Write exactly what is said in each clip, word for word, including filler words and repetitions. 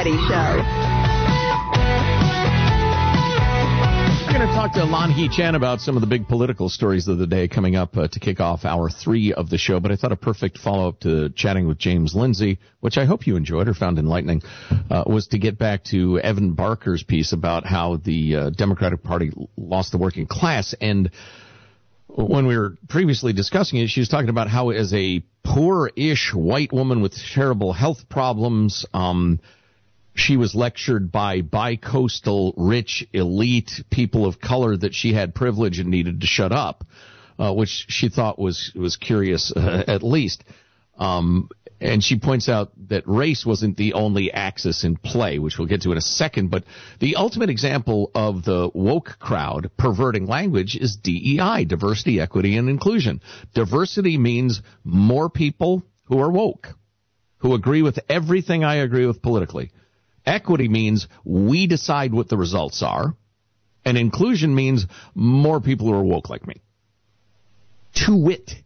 Getty Show. We're going to talk to Lan Hee Chen about some of the big political stories of the day coming up uh, to kick off hour three of the show. But I thought a perfect follow-up to chatting with James Lindsay, which I hope you enjoyed or found enlightening, uh, was to get back to Evan Barker's piece about how the uh, Democratic Party lost the working class. And when we were previously discussing it, she was talking about how as a poor-ish white woman with terrible health problems, um, she was lectured by bi-coastal, rich, elite people of color that she had privilege and needed to shut up, uh, which she thought was was curious, uh, at least. Um, and she points out that race wasn't the only axis in play, which we'll get to in a second. But the ultimate example of the woke crowd perverting language is D E I, diversity, equity, and inclusion. Diversity means more people who are woke, who agree with everything I agree with politically. Equity means we decide what the results are, and inclusion means more people who are woke like me. To wit.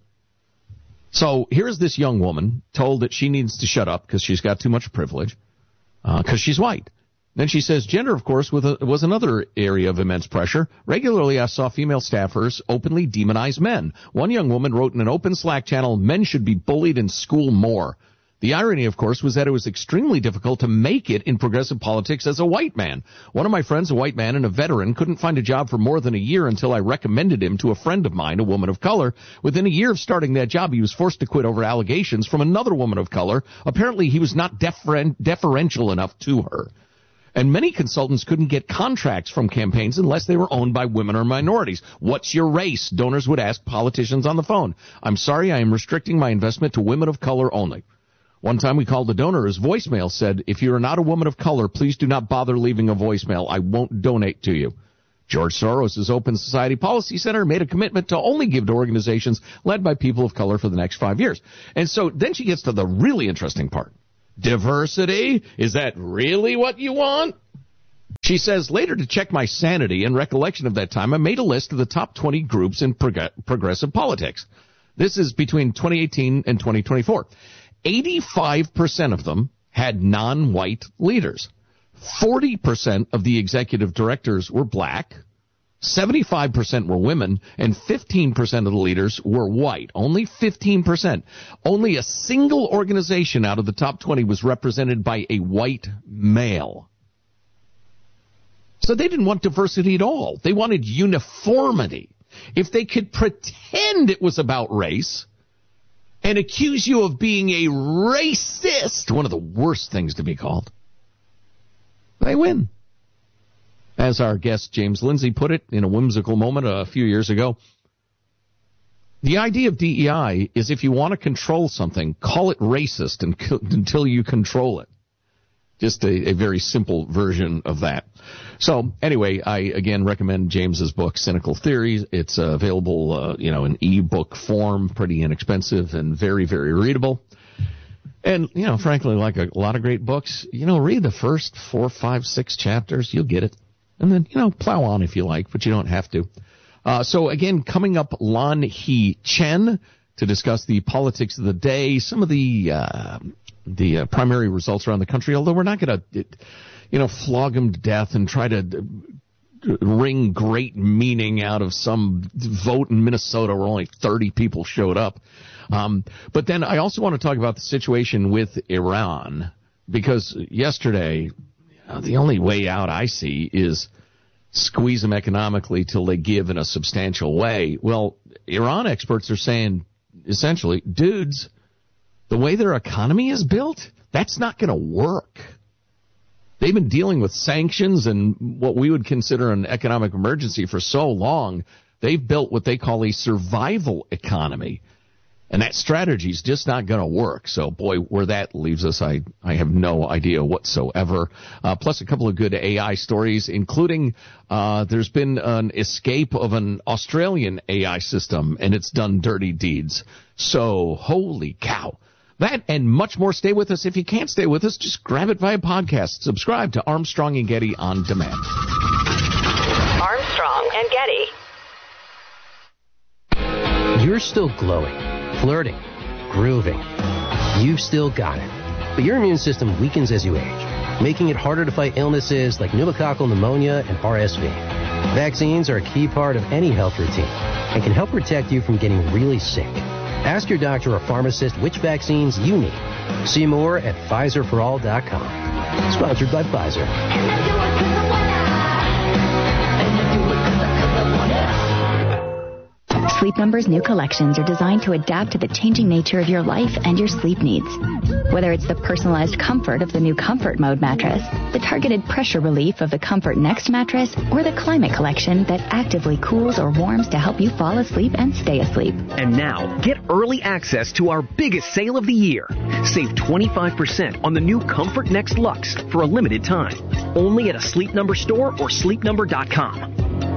So here's this young woman told that she needs to shut up because she's got too much privilege, because uh, she's white. Then she says gender, of course, with a, was another area of immense pressure. Regularly, I saw female staffers openly demonize men. One young woman wrote in an open Slack channel, men should be bullied in school more. The irony, of course, was that it was extremely difficult to make it in progressive politics as a white man. One of my friends, a white man and a veteran, couldn't find a job for more than a year until I recommended him to a friend of mine, a woman of color. Within a year of starting that job, he was forced to quit over allegations from another woman of color. Apparently, he was not deferen- deferential enough to her. And many consultants couldn't get contracts from campaigns unless they were owned by women or minorities. What's your race? Donors would ask politicians on the phone. I'm sorry, I am restricting my investment to women of color only. One time we called the donor. His voicemail said, if you are not a woman of color, please do not bother leaving a voicemail. I won't donate to you. George Soros' Open Society Policy Center made a commitment to only give to organizations led by people of color for the next five years. And so then she gets to the really interesting part. Diversity? Is that really what you want? She says, later to check my sanity and recollection of that time, I made a list of the top twenty groups in prog- progressive politics. This is between twenty eighteen and twenty twenty-four. eighty-five percent of them had non-white leaders. forty percent of the executive directors were black. seventy-five percent were women, and fifteen percent of the leaders were white. Only fifteen percent. Only a single organization out of the top twenty was represented by a white male. So they didn't want diversity at all. They wanted uniformity. If they could pretend it was about race and accuse you of being a racist, one of the worst things to be called, they win. As our guest James Lindsay put it in a whimsical moment a few years ago, the idea of D E I is if you want to control something, call it racist until you control it. Just a, a very simple version of that. So anyway, I again recommend James's book, Cynical Theories. It's uh, available, uh, you know, in ebook form, pretty inexpensive and very, very readable. And, you know, frankly, like a, a lot of great books, you know, read the first four, five, six chapters. You'll get it. And then, you know, plow on if you like, but you don't have to. Uh, so again, coming up, Lan Hee Chen to discuss the politics of the day, some of the, uh, the uh, primary results around the country, although we're not going to, you know, flog them to death and try to wring great meaning out of some vote in Minnesota where only thirty people showed up. Um, but then I also want to talk about the situation with Iran, because yesterday, uh, the only way out I see is squeeze them economically till they give in a substantial way. Well, Iran experts are saying, essentially, dudes, the way their economy is built, that's not going to work. They've been dealing with sanctions and what we would consider an economic emergency for so long. They've built what they call a survival economy. And that strategy is just not going to work. So, boy, where that leaves us, I, I have no idea whatsoever. Uh, plus a couple of good A I stories, including uh, there's been an escape of an Australian A I system, and it's done dirty deeds. So, holy cow. That and much more. Stay with us. If you can't stay with us, just grab it via podcast. Subscribe to Armstrong and Getty on demand. Armstrong and Getty. You're still glowing, flirting, grooving. You've still got it. But your immune system weakens as you age. making it harder to fight illnesses like pneumococcal pneumonia and R S V. Vaccines are a key part of any health routine and can help protect you from getting really sick. Ask your doctor or pharmacist which vaccines you need. See more at Pfizer for all dot com. Sponsored by Pfizer. Sleep Number's new collections are designed to adapt to the changing nature of your life and your sleep needs. Whether it's the personalized comfort of the new Comfort Mode mattress, the targeted pressure relief of the Comfort Next mattress, or the Climate Collection that actively cools or warms to help you fall asleep and stay asleep. And now, get early access to our biggest sale of the year. Save twenty-five percent on the new Comfort Next Luxe for a limited time. Only at a Sleep Number store or sleep number dot com.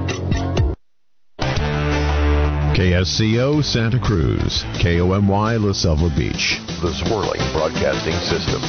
K S C O Santa Cruz, K O M Y La Selva Beach, the Swirling Broadcasting System.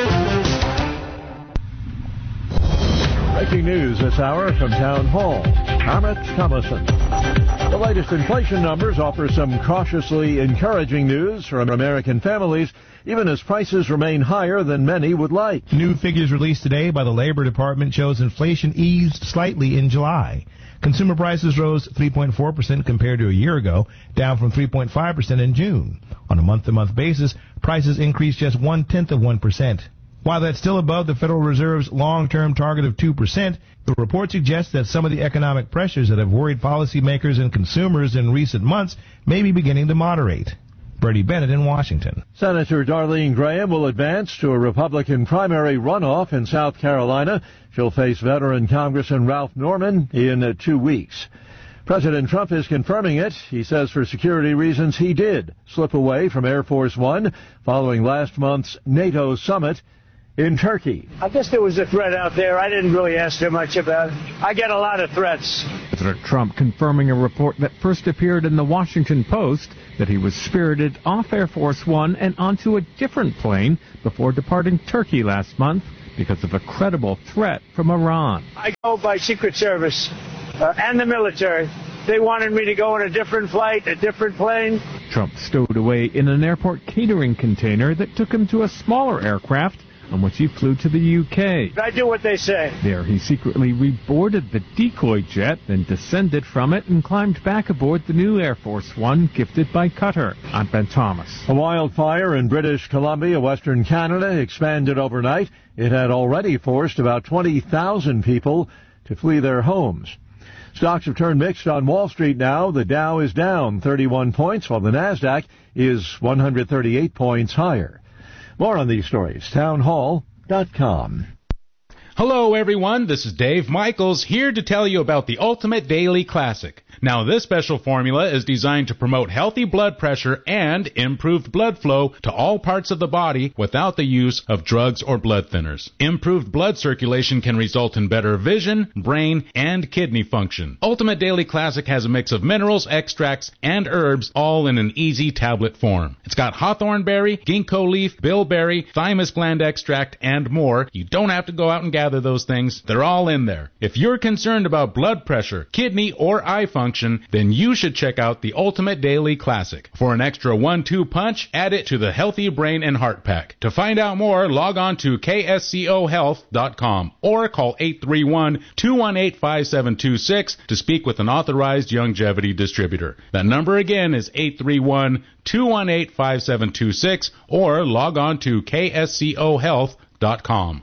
Breaking news this hour from Town Hall. Amit Thomason. The latest inflation numbers offer some cautiously encouraging news for American families, even as prices remain higher than many would like. New figures released today by the Labor Department shows inflation eased slightly in July. Consumer prices rose three point four percent compared to a year ago, down from three point five percent in June. On a month-to-month basis, prices increased just one-tenth of one percent. While that's still above the Federal Reserve's long-term target of two percent, the report suggests that some of the economic pressures that have worried policymakers and consumers in recent months may be beginning to moderate. Bertie Bennett in Washington. Senator Darlene Graham will advance to a Republican primary runoff in South Carolina. She'll face veteran Congressman Ralph Norman in two weeks. President Trump is confirming it. He says for security reasons he did slip away from Air Force One following last month's NATO summit in Turkey. I guess there was a threat out there. I didn't really ask too much about it. I get a lot of threats. President Trump confirming a report that first appeared in the Washington Post that he was spirited off Air Force One and onto a different plane before departing Turkey last month because of a credible threat from Iran. I go by Secret Service uh, and the military. They wanted me to go on a different flight, a different plane. Trump stowed away in an airport catering container that took him to a smaller aircraft on which he flew to the U K. I do what they say. There he secretly reboarded the decoy jet, then descended from it and climbed back aboard the new Air Force One gifted by Qatar. I'm Ben Thomas. A wildfire in British Columbia, Western Canada, expanded overnight. It had already forced about twenty thousand people to flee their homes. Stocks have turned mixed on Wall Street now. The Dow is down thirty-one points, while the Nasdaq is one hundred thirty-eight points higher. More on these stories, town hall dot com. Hello, everyone. This is Dave Michaels here to tell you about the Ultimate Daily Classic. Now, this special formula is designed to promote healthy blood pressure and improved blood flow to all parts of the body without the use of drugs or blood thinners. Improved blood circulation can result in better vision, brain, and kidney function. Ultimate Daily Classic has a mix of minerals, extracts, and herbs, all in an easy tablet form. It's got hawthorn berry, ginkgo leaf, bilberry, thymus gland extract, and more. You don't have to go out and gather those things. They're all in there. If you're concerned about blood pressure, kidney, or eye function, then you should check out the Ultimate Daily Classic. For an extra one two punch, add it to the Healthy Brain and Heart Pack. To find out more, log on to K S C O health dot com or call eight three one, two one eight, five seven two six to speak with an authorized longevity distributor. That number again is eight three one, two one eight, five seven two six or log on to K S C O health dot com.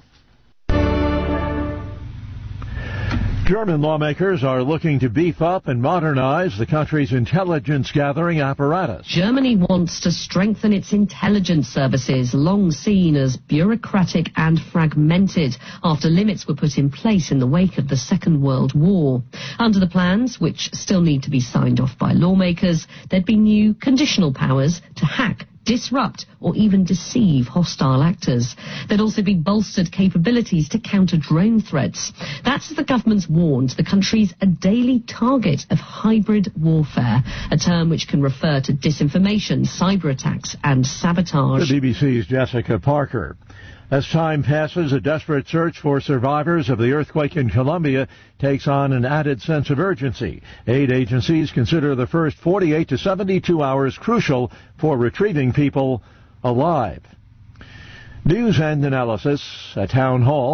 German lawmakers are looking to beef up and modernize the country's intelligence-gathering apparatus. Germany wants to strengthen its intelligence services, long seen as bureaucratic and fragmented, after limits were put in place in the wake of the Second World War. Under the plans, which still need to be signed off by lawmakers, there'd be new conditional powers to hack, disrupt, or even deceive hostile actors. There'd also be bolstered capabilities to counter drone threats. That's as the government's warned the country's a daily target of hybrid warfare, a term which can refer to disinformation, cyber attacks, and sabotage. The B B C's Jessica Parker. As time passes, a desperate search for survivors of the earthquake in Colombia takes on an added sense of urgency. Aid agencies consider the first forty-eight to seventy-two hours crucial for retrieving people alive. News and analysis at town hall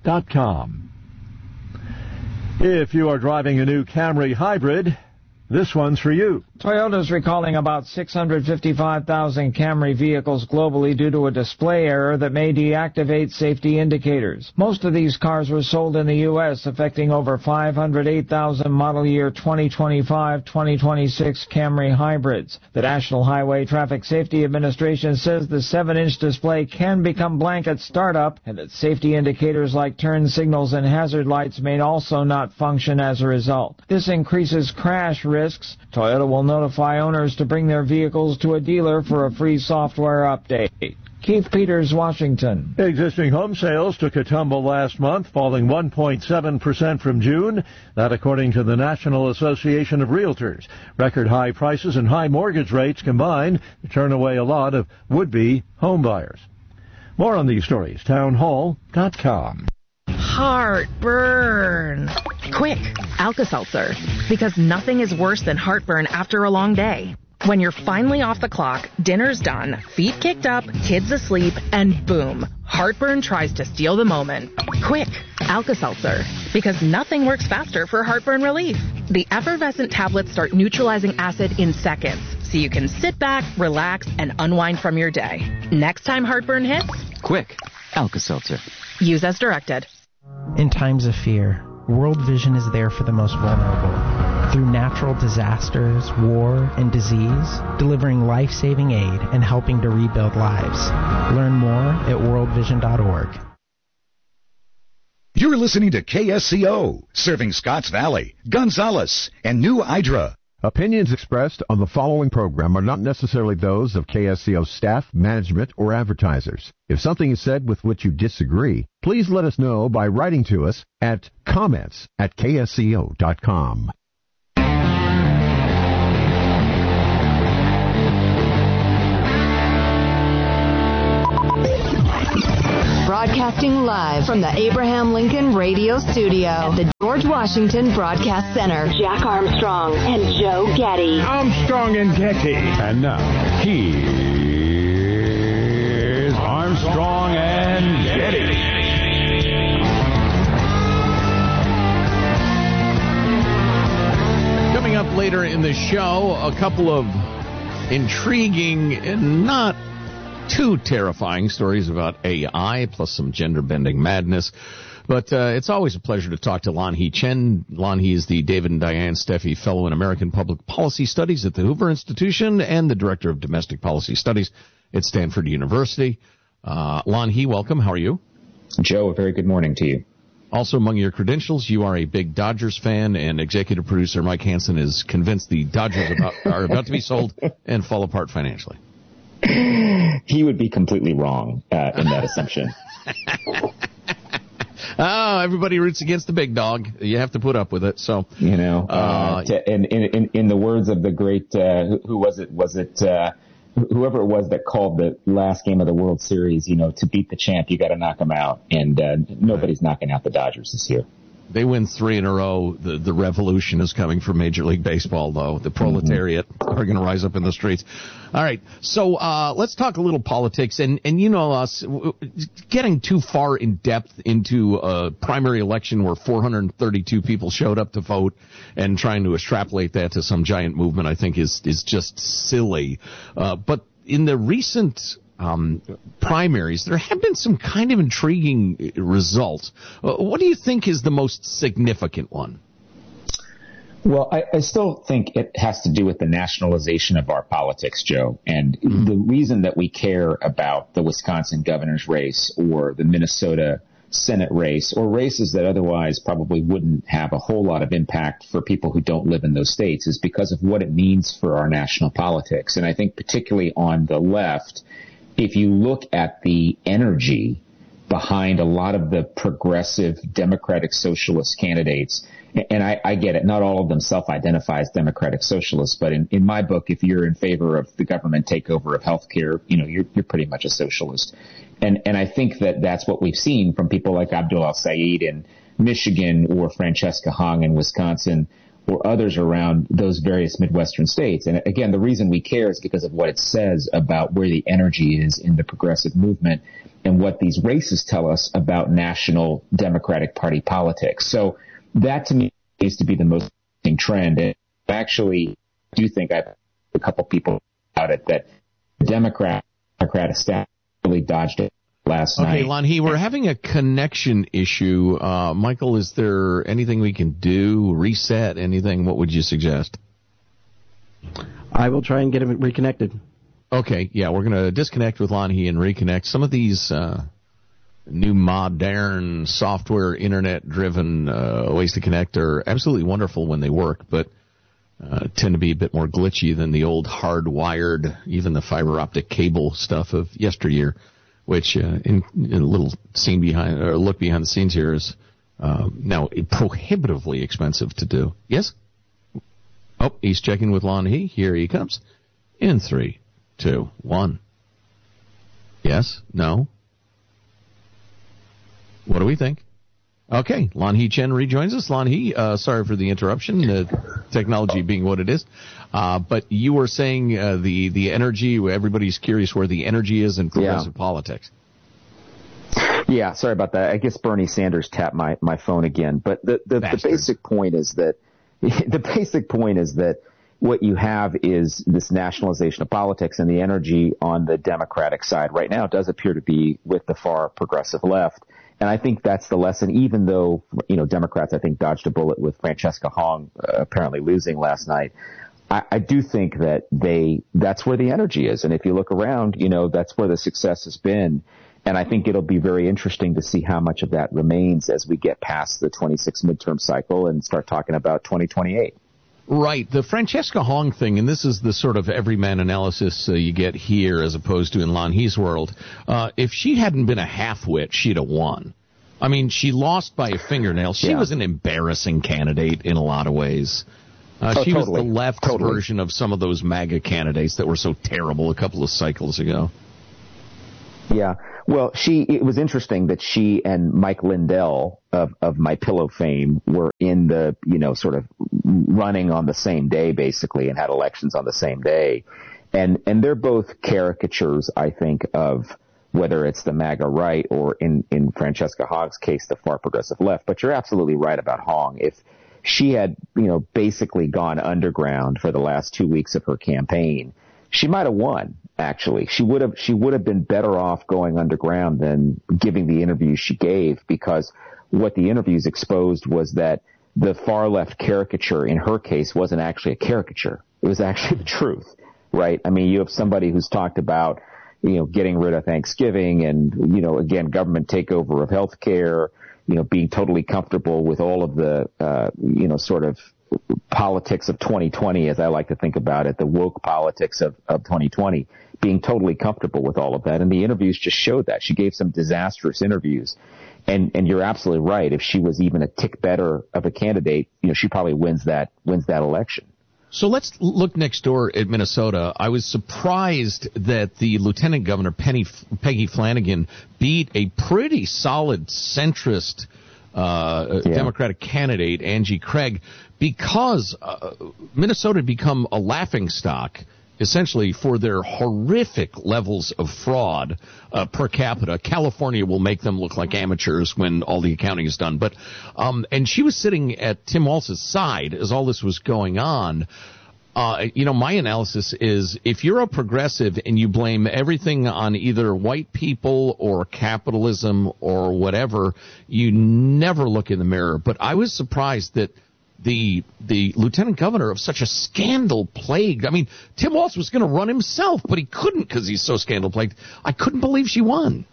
dot com. If you are driving a new Camry Hybrid, this one's for you. Toyota's recalling about six hundred fifty-five thousand Camry vehicles globally due to a display error that may deactivate safety indicators. Most of these cars were sold in the U S, affecting over five hundred eight thousand model year twenty twenty-five twenty twenty-six Camry hybrids. The National Highway Traffic Safety Administration says the seven inch display can become blank at startup, and that safety indicators like turn signals and hazard lights may also not function as a result. This increases crash risks. Toyota will notify owners to bring their vehicles to a dealer for a free software update. Keith Peters, Washington. Existing home sales took a tumble last month, falling one point seven percent from June. That according to the National Association of Realtors. Record high prices and high mortgage rates combined to turn away a lot of would-be home buyers. More on these stories, town hall dot com. Heartburn. Quick, Alka-Seltzer. Because nothing is worse than heartburn after a long day. When you're finally off the clock, dinner's done, feet kicked up, kids asleep, and boom, heartburn tries to steal the moment. Quick, Alka-Seltzer. Because nothing works faster for heartburn relief. The effervescent tablets start neutralizing acid in seconds, so you can sit back, relax, and unwind from your day. Next time heartburn hits, quick, Alka-Seltzer. Use as directed. In times of fear, World Vision is there for the most vulnerable. Through natural disasters, war, and disease, delivering life-saving aid and helping to rebuild lives. Learn more at world vision dot org. You're listening to K S C O, serving Scotts Valley, Gonzales, and New Hydra. Opinions expressed on the following program are not necessarily those of K S C O staff, management, or advertisers. If something is said with which you disagree, please let us know by writing to us at comments at K S C O dot com. Broadcasting live from the Abraham Lincoln Radio Studio at the George Washington Broadcast Center. Jack Armstrong and Joe Getty. Armstrong and Getty. And now, here's Armstrong and Getty. Coming up later in the show, a couple of intriguing and not two terrifying stories about A I, plus some gender-bending madness. But uh, it's always a pleasure to talk to Lan Hee Chen. Lan Hee is the David and Diane Steffi Fellow in American Public Policy Studies at the Hoover Institution and the Director of Domestic Policy Studies at Stanford University. Uh, Lan Hee, welcome. How are you? Joe, a very good morning to you. Also among your credentials, you are a big Dodgers fan, and executive producer Mike Hansen is convinced the Dodgers about, are about to be sold and fall apart financially. He would be completely wrong uh, in that assumption. Oh, everybody roots against the big dog. You have to put up with it. So you know, uh, uh, to, in, in in the words of the great, uh, who, who was it? Was it uh, whoever it was that called the last game of the World Series? You know, to beat the champ, you got to knock him out, and uh, nobody's knocking out the Dodgers this year. They win three in a row. The the revolution is coming from Major League Baseball, though. The proletariat mm-hmm. are going to rise up in the streets. All right, so uh, let's talk a little politics. And, and you know, us getting too far in depth into a primary election where four hundred thirty-two people showed up to vote and trying to extrapolate that to some giant movement, I think, is, is just silly. Uh, but in the recent Um, primaries, there have been some kind of intriguing results. Uh, what do you think is the most significant one? Well, I, I still think it has to do with the nationalization of our politics, Joe. And mm-hmm. the reason that we care about the Wisconsin governor's race or the Minnesota Senate race or races that otherwise probably wouldn't have a whole lot of impact for people who don't live in those states is because of what it means for our national politics. And I think particularly on the left, if you look at the energy behind a lot of the progressive Democratic Socialist candidates, and I, I get it, not all of them self-identify as Democratic Socialists, but in, in my book, if you're in favor of the government takeover of healthcare, you know, you're, you're pretty much a socialist. And, and I think that that's what we've seen from people like Abdul El-Sayed in Michigan or Francesca Hong in Wisconsin or others around those various Midwestern states. And again, the reason we care is because of what it says about where the energy is in the progressive movement and what these races tell us about national Democratic Party politics. So that to me is to be the most interesting trend. And actually, I do think I've a couple people about it that the Democrat, Democrat establishment really dodged it last okay, night. Okay, Lanhee, we're having a connection issue. Uh, Michael, is there anything we can do? Reset anything? What would you suggest? I will try and get him reconnected. Okay, yeah, we're going to disconnect with Lanhee and reconnect. Some of these uh, new modern software, internet-driven uh, ways to connect are absolutely wonderful when they work, but uh, tend to be a bit more glitchy than the old hardwired, even the fiber optic cable stuff of yesteryear, which uh, in, in a little scene behind or look behind the scenes here is uh, now prohibitively expensive to do. Yes? Oh, he's checking with Lanhee. Here he comes. In three, two, one. Yes? No? What do we think? Okay, Lanhee Chen rejoins us. Lanhee, uh, sorry for the interruption, uh, technology being what it is. Uh, but you were saying uh, the, the energy, everybody's curious where the energy is in progressive yeah. politics. Yeah, sorry about that. I guess Bernie Sanders tapped my, my phone again. But the, the, the basic point is that the basic point is that what you have is this nationalization of politics, and the energy on the Democratic side right now does appear to be with the far progressive left. And I think that's the lesson, even though, you know, Democrats, I think, dodged a bullet with Francesca Hong uh, apparently losing last night. I, I do think that they, that's where the energy is. And if you look around, you know, that's where the success has been. And I think it'll be very interesting to see how much of that remains as we get past the twenty-six midterm cycle and start talking about twenty twenty-eight. Right. The Francesca Hong thing, and this is the sort of everyman analysis uh, you get here as opposed to in Lanhee's world. Uh, if she hadn't been a half-wit, she'd have won. I mean, she lost by a fingernail. She yeah. was an embarrassing candidate in a lot of ways. Uh, oh, she totally. was the left totally. version of some of those MAGA candidates that were so terrible a couple of cycles ago. Yeah. Well, she, it was interesting that she and Mike Lindell of, of My Pillow fame were in the, you know, sort of running on the same day, basically, and had elections on the same day. And, and they're both caricatures, I think, of whether it's the MAGA right or in, in Francesca Hong's case, the far progressive left. But you're absolutely right about Hong. If she had, you know, basically gone underground for the last two weeks of her campaign, she might have won. Actually, she would have she would have been better off going underground than giving the interviews she gave, because what the interviews exposed was that the far left caricature in her case wasn't actually a caricature. It was actually the truth, right? I mean, you have somebody who's talked about, you know, getting rid of Thanksgiving and, you know, again, government takeover of health care, you know, being totally comfortable with all of the, uh, you know, sort of politics of twenty twenty, as I like to think about it, the woke politics of, of twenty twenty, being totally comfortable with all of that. And the interviews just showed that. She gave some disastrous interviews. And, and you're absolutely right. If she was even a tick better of a candidate, you know, she probably wins that, wins that election. So let's look next door at Minnesota. I was surprised that the Lieutenant Governor, Penny, Peggy Flanagan, beat a pretty solid centrist uh yeah. Democratic candidate, Angie Craig, because uh, Minnesota had become a laughingstock, essentially, for their horrific levels of fraud uh, per capita. California will make them look like amateurs when all the accounting is done. But um and she was sitting at Tim Walz's side as all this was going on. Uh, you know, my analysis is if you're a progressive and you blame everything on either white people or capitalism or whatever, you never look in the mirror. But I was surprised that the the lieutenant governor of such a scandal-plagued, I mean, Tim Walz was going to run himself, but he couldn't because he's so scandal-plagued. I couldn't believe she won.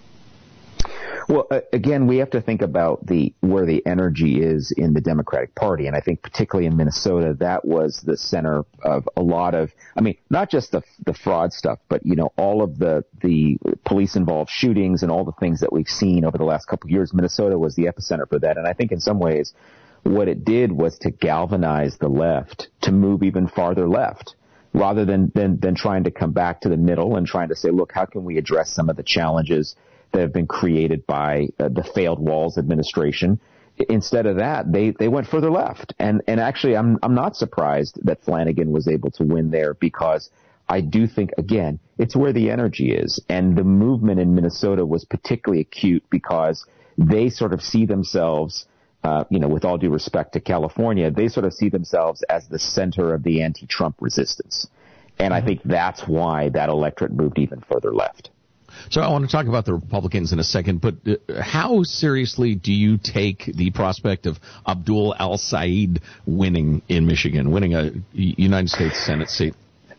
Well, uh, again, we have to think about the where the energy is in the Democratic Party, and I think particularly in Minnesota, that was the center of a lot of, I mean, not just the the fraud stuff, but, you know, all of the the police-involved shootings and all the things that we've seen over the last couple of years. Minnesota was the epicenter for that, and I think in some ways what it did was to galvanize the left to move even farther left, rather than than, than trying to come back to the middle and trying to say, look, how can we address some of the challenges that have been created by uh, the failed Walz administration. instead of that, they, they went further left. And, and actually, I'm, I'm not surprised that Flanagan was able to win there, because I do think, again, it's where the energy is. And the movement in Minnesota was particularly acute because they sort of see themselves, uh, you know, with all due respect to California, they sort of see themselves as the center of the anti-Trump resistance. And I think that's why that electorate moved even further left. So I want to talk about the Republicans in a second, but uh, how seriously do you take the prospect of Abdul al-Sayed winning in Michigan, winning a United States Senate seat?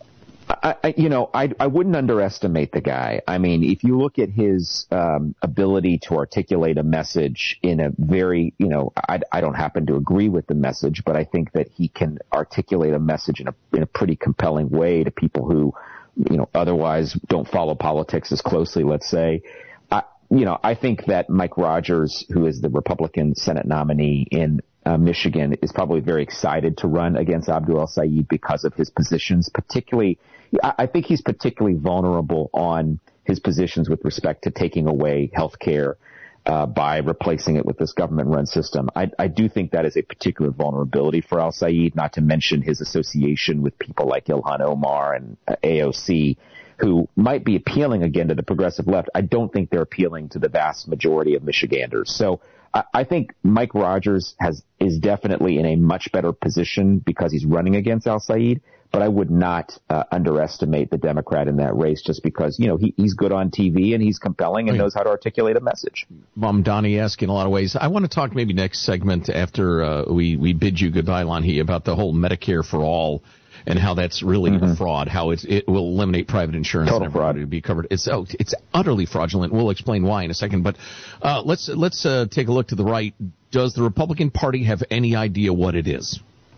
I, I, you know, I, I wouldn't underestimate the guy. I mean, if you look at his um, ability to articulate a message in a very, you know, I, I don't happen to agree with the message, but I think that he can articulate a message in a in a pretty compelling way to people who, you know, otherwise don't follow politics as closely, let's say. I, you know, I think that Mike Rogers, who is the Republican Senate nominee in uh, Michigan, is probably very excited to run against Abdul al-Sayed because of his positions, particularly, I, I think he's particularly vulnerable on his positions with respect to taking away health care uh, by replacing it with this government-run system. I, I do think that is a particular vulnerability for al-Sayed, not to mention his association with people like Ilhan Omar and uh, A O C, who might be appealing again to the progressive left. I don't think they're appealing to the vast majority of Michiganders. So I, I think Mike Rogers has is definitely in a much better position because he's running against al-Sayed. But I would not uh, underestimate the Democrat in that race just because, you know, he, he's good on T V and he's compelling and knows how to articulate a message. Mom Donnie-esque in a lot of ways. I want to talk maybe next segment after uh, we, we bid you goodbye, Lanhi, about the whole Medicare for All and how that's really mm-hmm. a fraud, how it, it will eliminate private insurance Total and everybody fraud. to be covered. It's oh, it's utterly fraudulent. We'll explain why in a second. But uh, let's let's uh, take a look to the right. Does the Republican Party have any idea what it is?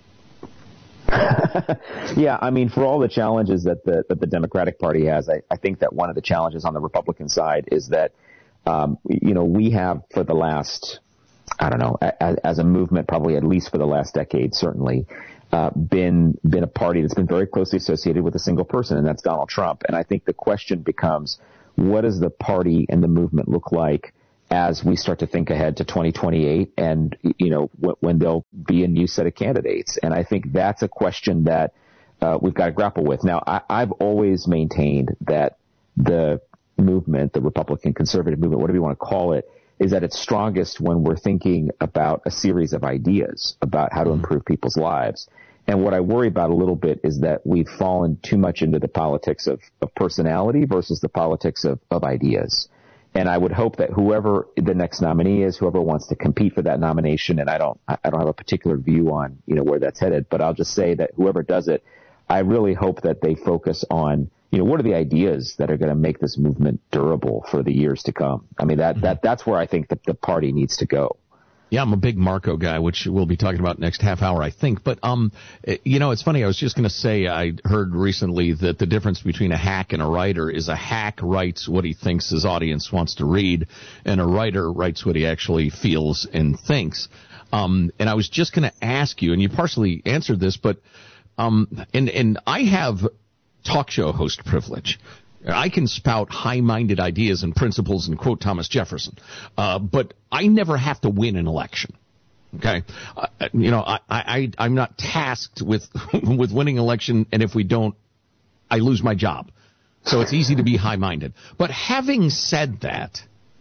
Yeah, I mean, for all the challenges that the that the Democratic Party has, I, I think that one of the challenges on the Republican side is that, um, you know, we have for the last, I don't know, as, as a movement, probably at least for the last decade, certainly, uh, been been a party that's been very closely associated with a single person, and that's Donald Trump. And I think the question becomes, what does the party and the movement look like as we start to think ahead to twenty twenty-eight and, you know, w- when there'll be a new set of candidates? And I think that's a question that uh, we've got to grapple with. Now, I- I've always maintained that the movement, the Republican conservative movement, whatever you want to call it, is at its strongest when we're thinking about a series of ideas about how to improve people's lives. And what I worry about a little bit is that we've fallen too much into the politics of, of personality versus the politics of, of ideas. And I would hope that whoever the next nominee is, whoever wants to compete for that nomination, and I don't, I don't have a particular view on, you know, where that's headed, but I'll just say that whoever does it, I really hope that they focus on, you know, what are the ideas that are going to make this movement durable for the years to come? I mean, that, that, that's where I think the, the party needs to go. Yeah, I'm a big Marco guy, which we'll be talking about next half hour, I think. But, um, you know, it's funny. I was just going to say I heard recently that the difference between a hack and a writer is a hack writes what he thinks his audience wants to read, and a writer writes what he actually feels and thinks. Um, and I was just going to ask you, and you partially answered this, but um, and and I have talk show host privilege. I can spout high-minded ideas and principles and quote Thomas Jefferson, uh, but I never have to win an election. Okay, uh, you know, I, I I'm not tasked with with winning an election, and if we don't, I lose my job. So it's easy to be high-minded. But having said that,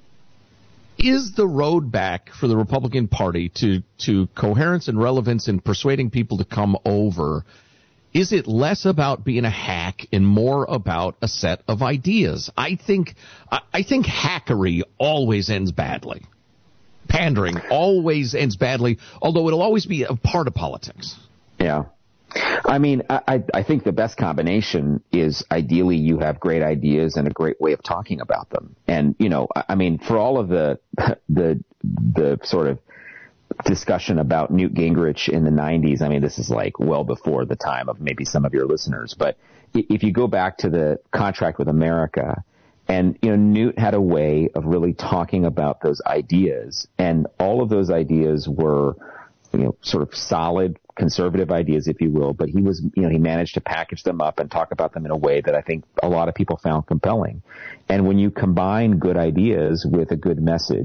is the road back for the Republican Party to to coherence and relevance in persuading people to come over? Is it less about being a hack and more about a set of ideas? I think I think hackery always ends badly. Pandering always ends badly, although it'll always be a part of politics. Yeah. I mean, I, I think the best combination is ideally you have great ideas and a great way of talking about them. And, you know, I mean, for all of the the the sort of discussion about Newt Gingrich in the nineties. I mean, this is like well before the time of maybe some of your listeners. But if you go back to the Contract with America, and, you know, Newt had a way of really talking about those ideas, and all of those ideas were, you know, sort of solid conservative ideas, if you will, but he was, you know, he managed to package them up and talk about them in a way that I think a lot of people found compelling. And when you combine good ideas with a good message,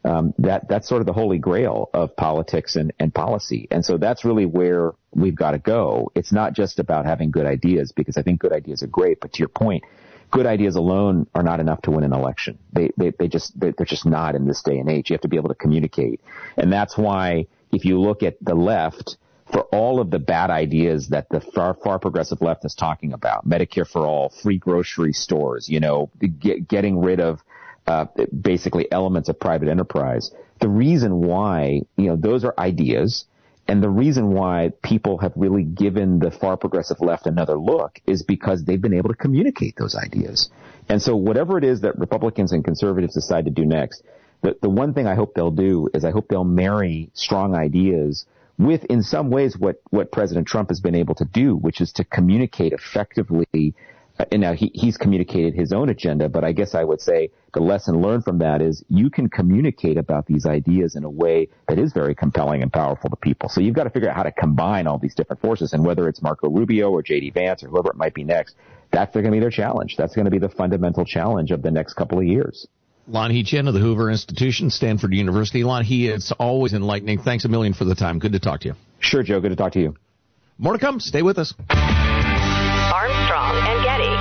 Um, that that's sort of the holy grail of politics and, and policy. And so that's really where we've got to go. It's not just about having good ideas, because I think good ideas are great. But to your point, good ideas alone are not enough to win an election. They they, they just they're just not in this day and age. You have to be able to communicate, and that's why if you look at the left, for all of the bad ideas that the far far progressive left is talking about, Medicare for all, free grocery stores, you know, get, getting rid of Uh, basically elements of private enterprise. The reason why, you know, those are ideas, and the reason why people have really given the far progressive left another look is because they've been able to communicate those ideas. And so whatever it is that Republicans and conservatives decide to do next, the, the one thing I hope they'll do is I hope they'll marry strong ideas with, in some ways, what, what President Trump has been able to do, which is to communicate effectively. And now he, he's communicated his own agenda, but I guess I would say the lesson learned from that is you can communicate about these ideas in a way that is very compelling and powerful to people. So you've got to figure out how to combine all these different forces, and whether it's Marco Rubio or J D Vance or whoever it might be next, that's going to be their challenge. That's going to be the fundamental challenge of the next couple of years. Lon He Chen of the Hoover Institution, Stanford University. Lon He, it's always enlightening. Thanks a million for the time. Good to talk to you. Sure, Joe. Good to talk to you. More to come. Stay with us. Armstrong and Getty.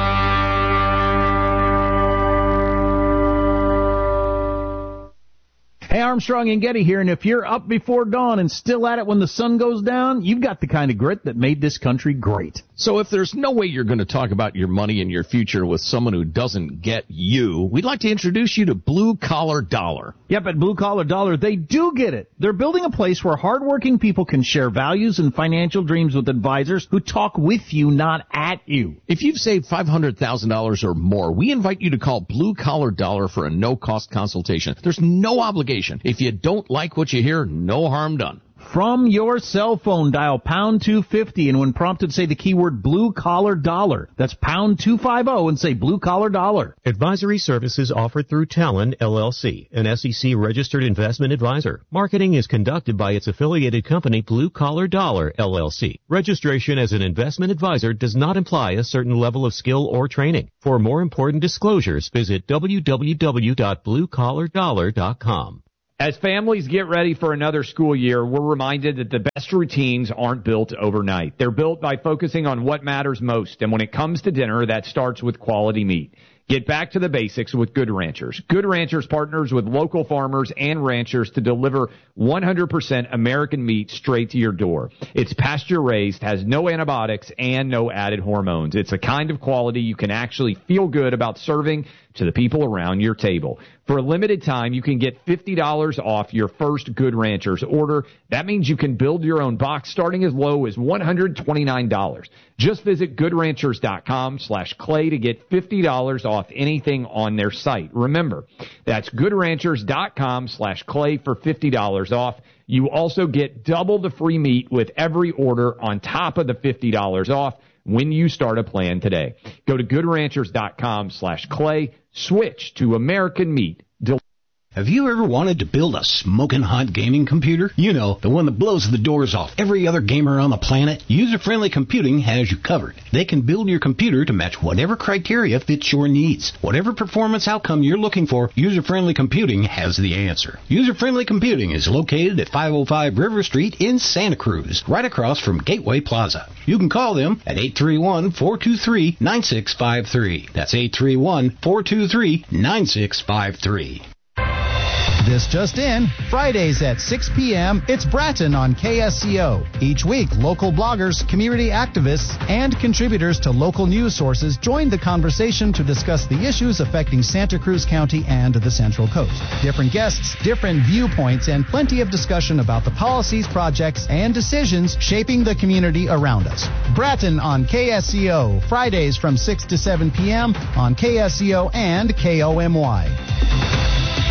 Hey, Armstrong and Getty here, and if you're up before dawn and still at it when the sun goes down, you've got the kind of grit that made this country great. So if there's no way you're going to talk about your money and your future with someone who doesn't get you, we'd like to introduce you to Blue Collar Dollar. Yep, at Blue Collar Dollar, they do get it. They're building a place where hardworking people can share values and financial dreams with advisors who talk with you, not at you. If you've saved five hundred thousand dollars or more, we invite you to call Blue Collar Dollar for a no-cost consultation. There's no obligation. If you don't like what you hear, no harm done. From your cell phone, dial pound two fifty, and when prompted, say the keyword Blue Collar Dollar. That's pound two fifty and say Blue Collar Dollar. Advisory services offered through Talon, L L C, an S E C-registered investment advisor. Marketing is conducted by its affiliated company, Blue Collar Dollar, L L C. Registration as an investment advisor does not imply a certain level of skill or training. For more important disclosures, visit w w w dot blue collar dollar dot com. As families get ready for another school year, we're reminded that the best routines aren't built overnight. They're built by focusing on what matters most. And when it comes to dinner, that starts with quality meat. Get back to the basics with Good Ranchers. Good Ranchers partners with local farmers and ranchers to deliver one hundred percent American meat straight to your door. It's pasture-raised, has no antibiotics, and no added hormones. It's a kind of quality you can actually feel good about serving to the people around your table. For a limited time, you can get fifty dollars off your first Good Ranchers order. That means you can build your own box starting as low as one hundred twenty-nine dollars. Just visit goodranchers.com slash clay to get fifty dollars off anything on their site. Remember, that's goodranchers.com slash clay for fifty dollars off. You also get double the free meat with every order on top of the fifty dollars off when you start a plan today. Go to goodranchers.com slash clay. Switch to American meat. Have you ever wanted to build a smoking hot gaming computer? You know, the one that blows the doors off every other gamer on the planet? User-Friendly Computing has you covered. They can build your computer to match whatever criteria fits your needs. Whatever performance outcome you're looking for, User-Friendly Computing has the answer. User-Friendly Computing is located at five oh five River Street in Santa Cruz, right across from Gateway Plaza. You can call them at eight three one, four two three, nine six five three. That's eight three one, four two three, nine six five three. This just in, Fridays at six p.m., it's Bratton on K S C O. Each week, local bloggers, community activists, and contributors to local news sources join the conversation to discuss the issues affecting Santa Cruz County and the Central Coast. Different guests, different viewpoints, and plenty of discussion about the policies, projects, and decisions shaping the community around us. Bratton on K S C O, Fridays from six to seven p.m. on K S C O and K O M Y.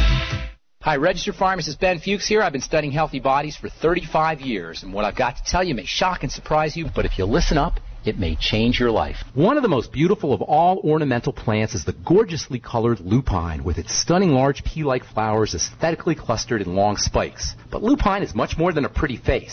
Hi, registered pharmacist Ben Fuchs here. I've been studying healthy bodies for thirty-five years, and what I've got to tell you may shock and surprise you, but if you listen up, it may change your life. One of the most beautiful of all ornamental plants is the gorgeously colored lupine, with its stunning large pea-like flowers aesthetically clustered in long spikes. But lupine is much more than a pretty face.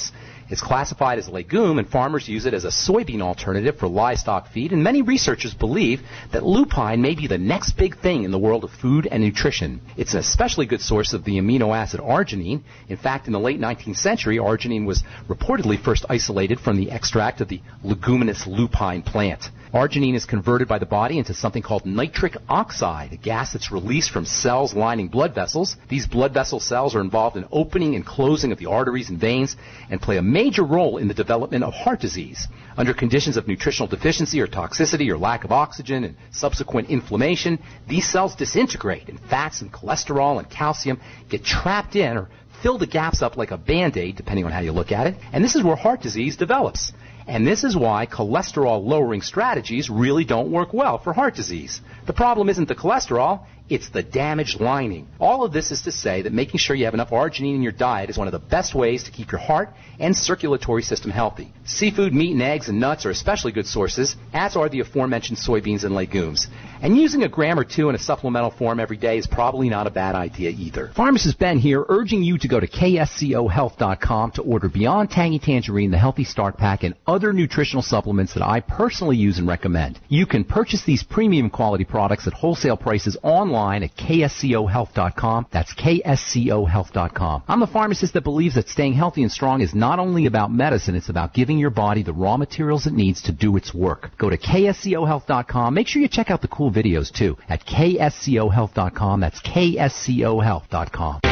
It's classified as a legume, and farmers use it as a soybean alternative for livestock feed, and many researchers believe that lupine may be the next big thing in the world of food and nutrition. It's an especially good source of the amino acid arginine. In fact, in the late nineteenth century, arginine was reportedly first isolated from the extract of the leguminous lupine plant. Arginine is converted by the body into something called nitric oxide, a gas that's released from cells lining blood vessels. These blood vessel cells are involved in opening and closing of the arteries and veins and play a major role in the development of heart disease. Under conditions of nutritional deficiency or toxicity or lack of oxygen and subsequent inflammation, these cells disintegrate, and fats and cholesterol and calcium get trapped in or fill the gaps up like a Band-Aid, depending on how you look at it, and this is where heart disease develops. And this is why cholesterol-lowering strategies really don't work well for heart disease. The problem isn't the cholesterol, it's the damaged lining. All of this is to say that making sure you have enough arginine in your diet is one of the best ways to keep your heart and circulatory system healthy. Seafood, meat, and eggs and nuts are especially good sources, as are the aforementioned soybeans and legumes. And using a gram or two in a supplemental form every day is probably not a bad idea either. Pharmacist Ben here, urging you to go to K S C O health dot com to order Beyond Tangy Tangerine, the Healthy Start Pack, and other nutritional supplements that I personally use and recommend. You can purchase these premium quality products at wholesale prices online at K S C O health dot com. That's K S C O health dot com. I'm the pharmacist that believes that staying healthy and strong is not only about medicine, it's about giving your body the raw materials it needs to do its work. Go to K S C O health dot com. Make sure you check out the cool videos too at K S C O health dot com. That's K S C O health dot com.